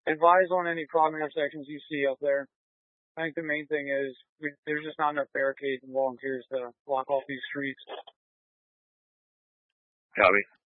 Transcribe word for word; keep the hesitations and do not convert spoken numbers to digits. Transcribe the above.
advise on any problem intersections you see up there. I think the main thing is we, there's just not enough barricades and volunteers to block off these streets. Copy.